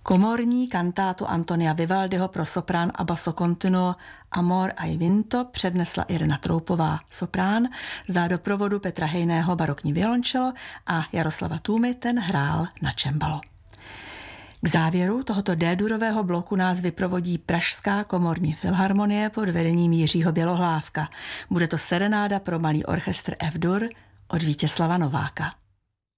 Komorní kantátu Antonia Vivaldiho pro soprán a basso continuo Amor ai vinto přednesla Irena Troupová, soprán, za doprovodu Petra Hejného barokní violončelo a Jaroslava Tůmy ten hrál na cembalo. K závěru tohoto D-durového bloku nás vyprovodí Pražská komorní filharmonie pod vedením Jiřího Bělohlávka. Bude to serenáda pro malý orchestr F-dur od Vítězslava Nováka.